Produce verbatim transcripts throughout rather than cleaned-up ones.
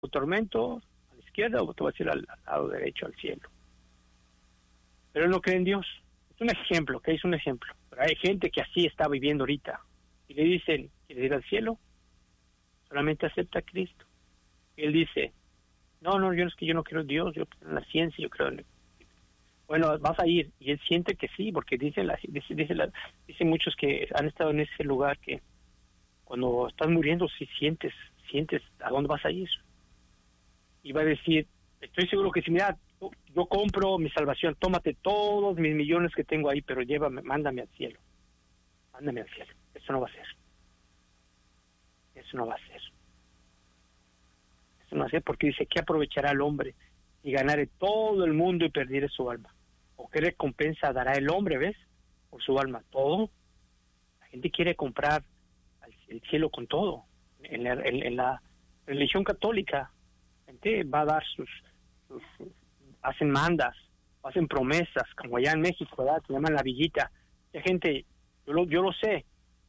tormento, a la izquierda, o te vas a ir al, al lado derecho, al cielo. Pero él no cree en Dios. Es un ejemplo, que es un ejemplo. Pero hay gente que así está viviendo ahorita. Y le dicen, ¿quieres ir al cielo? Solamente acepta a Cristo. Y él dice, no, no, yo no es que yo no creo en Dios, yo creo en la ciencia, yo creo en... Bueno, vas a ir. Y él siente que sí, porque dicen, la, dice, dice, la, dicen muchos que han estado en ese lugar que cuando estás muriendo, sí sientes, sientes a dónde vas a ir. Y va a decir, estoy seguro que si mira, yo compro mi salvación, tómate todos mis millones que tengo ahí, pero llévame, mándame al cielo. Mándame al cielo. Eso no va a ser. Eso no va a ser. Eso no va a ser porque dice, ¿qué aprovechará el hombre y ganare todo el mundo y perdiere su alma? ¿O qué recompensa dará el hombre, ves? Por su alma. Todo. La gente quiere comprar el cielo con todo. En la, en, en la religión católica, la gente va a dar sus, sus, sus hacen mandas, hacen promesas, como allá en México, ¿verdad? Se llaman la villita. La gente, yo lo, yo lo sé.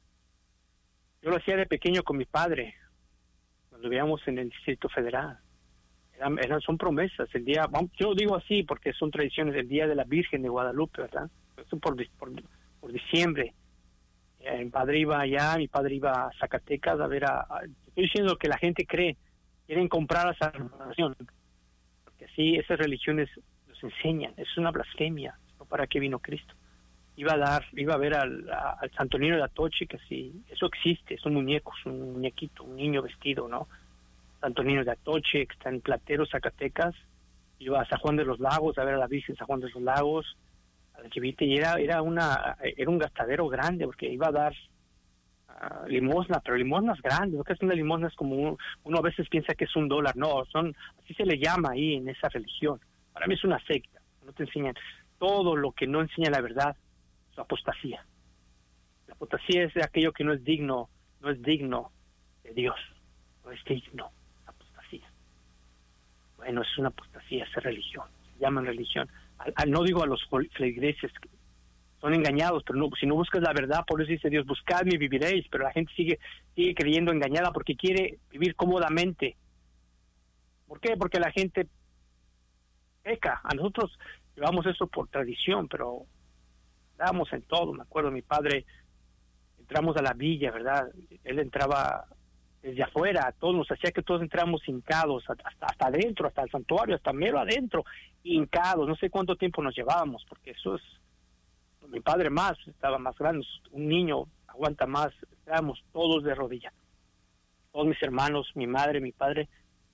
Yo lo hacía de pequeño con mi padre, cuando vivíamos en el Distrito Federal. Eran, eran, son promesas. El día, yo digo así porque son tradiciones del Día de la Virgen de Guadalupe, ¿verdad? Eso por, por, por diciembre. Mi padre iba allá, mi padre iba a Zacatecas a ver a, a... Estoy diciendo que la gente cree, quieren comprar la salvación. Porque así esas religiones los enseñan. Es una blasfemia. ¿No? ¿Para qué vino Cristo? Iba a dar, iba a ver al, a, al Santo Niño de Atoche, que sí, eso existe, son muñecos, un muñequito, un niño vestido, ¿no? Santo Niño de Atoche, que está en Platero, Zacatecas. Iba a San Juan de los Lagos a ver a la Virgen San Juan de los Lagos, a la Chivite, y era, era una, era un gastadero grande, porque iba a dar uh, limosna, pero limosnas grandes, lo que es una limosna es como, un, uno a veces piensa que es un dólar, no, son, así se le llama ahí en esa religión. Para mí es una secta, no te enseñan, todo lo que no enseña la verdad, es apostasía. La apostasía es aquello que no es digno, no es digno de Dios, no es digno, apostasía. Bueno, es una apostasía, esa religión, se llaman religión. Al, al, no digo a los feligreses, son engañados, pero no, si no buscas la verdad, por eso dice Dios, buscadme y viviréis, pero la gente sigue sigue creyendo engañada porque quiere vivir cómodamente. ¿Por qué? Porque la gente peca. A nosotros llevamos eso por tradición, pero estábamos en todo. Me acuerdo, mi padre, entramos a la villa, ¿verdad? Él entraba desde afuera, todos nos hacía que todos entramos hincados, hasta, hasta adentro, hasta el santuario, hasta mero adentro, hincados. No sé cuánto tiempo nos llevábamos, porque eso es, mi padre más, estaba más grande, un niño aguanta más, estábamos todos de rodillas, todos mis hermanos, mi madre, mi padre,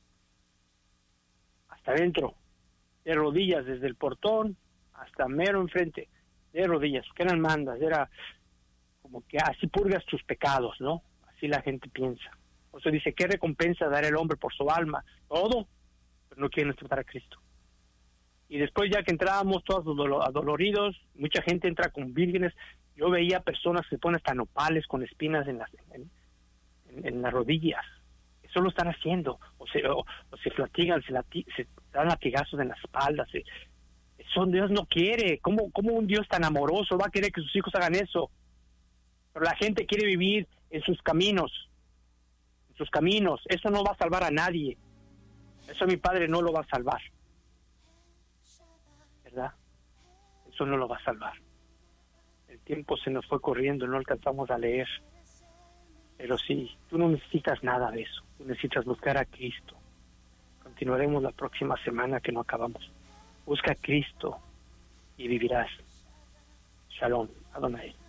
hasta adentro, de rodillas, desde el portón hasta mero enfrente, de rodillas, que eran mandas, era como que así purgas tus pecados, ¿no? Así la gente piensa. O sea, dice, ¿qué recompensa dará el hombre por su alma? Todo, pero no quieren aceptar a Cristo. Y después, ya que entrábamos todos adoloridos, mucha gente entra con vírgenes. Yo veía personas que se ponen hasta nopales con espinas en las, en, en, en las rodillas. Eso lo están haciendo. O se, o, o se flatigan, se, lati, se dan latigazos en la espalda. Se, eso Dios no quiere. ¿Cómo, ¿Cómo un Dios tan amoroso va a querer que sus hijos hagan eso? Pero la gente quiere vivir en sus caminos. sus caminos, eso no va a salvar a nadie, eso mi padre no lo va a salvar, ¿verdad? Eso no lo va a salvar. El tiempo se nos fue corriendo, no alcanzamos a leer, pero sí, tú no necesitas nada de eso, tú necesitas buscar a Cristo. Continuaremos la próxima semana que no acabamos. Busca a Cristo y vivirás. Shalom, Adonai.